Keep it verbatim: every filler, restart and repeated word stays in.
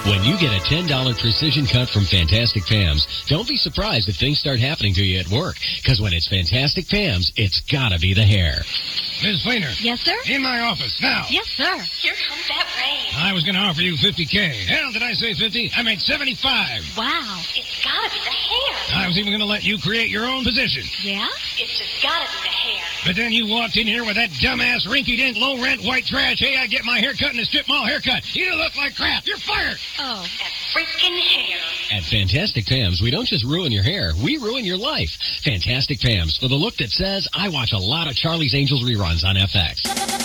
When you get a ten dollar precision cut from Fantastic Pam's, don't be surprised if things start happening to you at work. Because when it's Fantastic Pam's, it's gotta be the hair. Miz Fleener. Yes, sir? In my office, now. Yes, sir. Here comes that rain. I was going to offer you fifty K. Hell, did I say fifty? I meant seventy-five. Wow. It's gotta be the hair. I was even going to let you create your own position. Yeah? It's just gotta be the hair. But then you walked in here with that dumbass, rinky-dink, low-rent, white trash, hey, I get my hair cut in a strip mall haircut. You look like crap. You're fired. Oh. That freaking hair. At Fantastic Pam's, we don't just ruin your hair, we ruin your life. Fantastic Pam's, for the look that says, I watch a lot of Charlie's Angels reruns on F X.